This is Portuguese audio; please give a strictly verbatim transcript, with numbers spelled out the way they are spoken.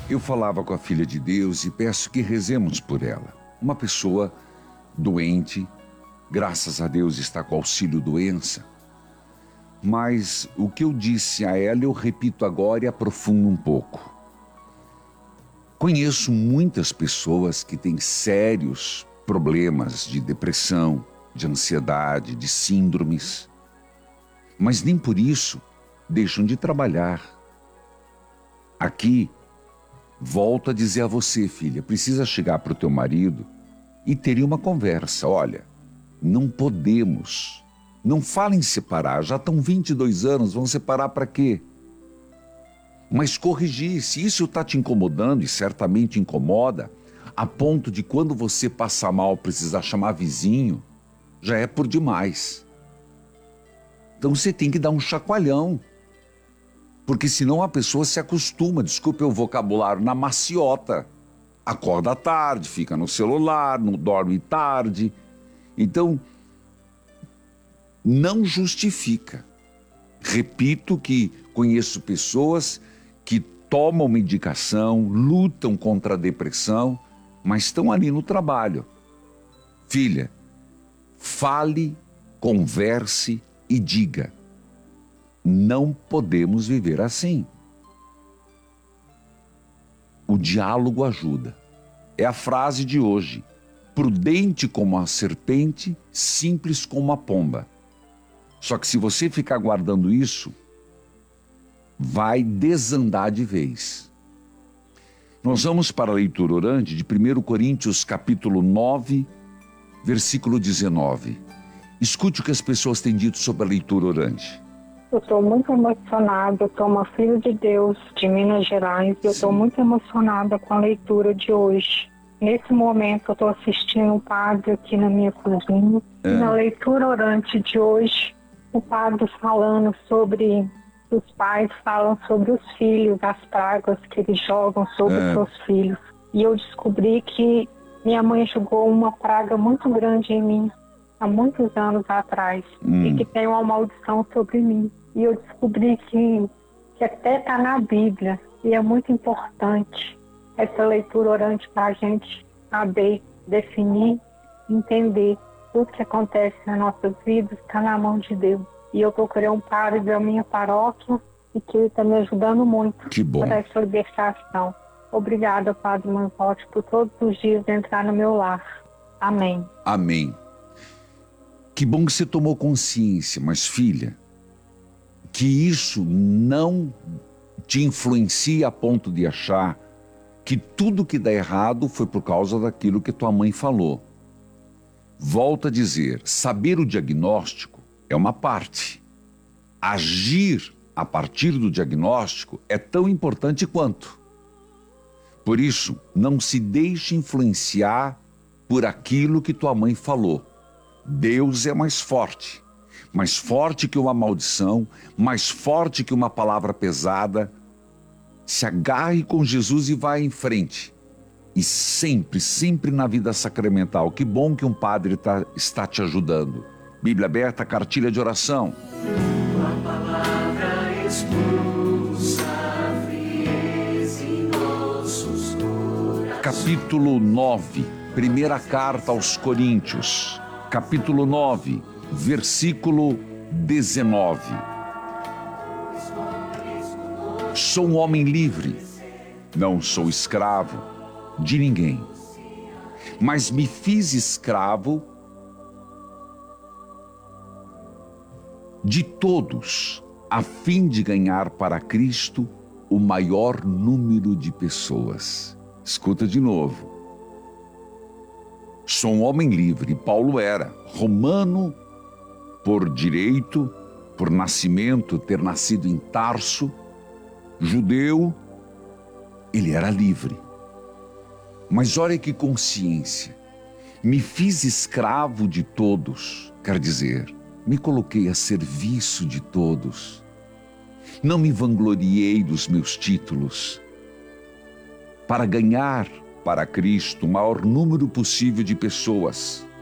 Eu falava com a filha de Deus e peço que rezemos por ela. Uma pessoa doente, graças a Deus está com auxílio doença. Mas o que eu disse a ela eu repito agora e aprofundo um pouco. Conheço muitas pessoas que têm sérios problemas de depressão, de ansiedade, de síndromes, mas nem por isso deixam de trabalhar. Aqui, volto a dizer a você, filha, precisa chegar para o teu marido e ter uma conversa. Olha, não podemos, não fala em separar, já estão vinte e dois anos, vão separar para quê? Mas corrigir, se isso está te incomodando, e certamente incomoda, a ponto de quando você passar mal precisar chamar vizinho, já é por demais. Então você tem que dar um chacoalhão, porque senão a pessoa se acostuma, desculpe o vocabulário, na maciota. Acorda tarde, fica no celular, não dorme tarde. Então, não justifica. Repito que conheço pessoas que tomam medicação, lutam contra a depressão, mas estão ali no trabalho. Filha, fale, converse e diga: não podemos viver assim. O diálogo ajuda. É a frase de hoje. Prudente como a serpente, simples como a pomba. Só que se você ficar guardando isso, vai desandar de vez. Nós vamos para a leitura orante de primeira Coríntios capítulo nove, versículo dezenove. Escute o que as pessoas têm dito sobre a leitura orante. Eu estou muito emocionada, eu sou uma filha de Deus de Minas Gerais e eu estou muito emocionada com a leitura de hoje. Nesse momento eu estou assistindo um padre aqui na minha cozinha é. E na leitura orante de hoje, o padre falando sobre, os pais falam sobre os filhos, as pragas que eles jogam sobre é. os seus filhos. E eu descobri que minha mãe jogou uma praga muito grande em mim há muitos anos atrás hum. e que tem uma maldição sobre mim. E eu descobri que, que até está na Bíblia e é muito importante essa leitura orante para a gente saber, definir, entender tudo que acontece nas nossas vidas está na mão de Deus. E eu procurei um padre da minha paróquia e que ele está me ajudando muito para essa libertação. Obrigada, Padre Manzotti, por todos os dias entrar no meu lar. Amém. Amém. Que bom que você tomou consciência, mas filha, que isso não te influencia a ponto de achar que tudo que dá errado foi por causa daquilo que tua mãe falou. Volto a dizer, saber o diagnóstico é uma parte. Agir a partir do diagnóstico é tão importante quanto. Por isso, não se deixe influenciar por aquilo que tua mãe falou. Deus é mais forte, mais forte que uma maldição, mais forte que uma palavra pesada. Se agarre com Jesus e vá em frente. E sempre, sempre na vida sacramental. Que bom que um padre tá, está te ajudando. Bíblia aberta, cartilha de oração. Tua palavra expulsa a frieza em nossos corações. Capítulo nove, primeira carta aos Coríntios. Capítulo nove, versículo dezenove. Sou um homem livre, não sou escravo de ninguém, mas me fiz escravo de todos, a fim de ganhar para Cristo o maior número de pessoas. Escuta de novo. Sou um homem livre, Paulo era romano por direito, por nascimento, ter nascido em Tarso, judeu, ele era livre. Mas olha que consciência, me fiz escravo de todos, quer dizer, me coloquei a serviço de todos. Não me vangloriei dos meus títulos. Para ganhar para Cristo o maior número possível de pessoas.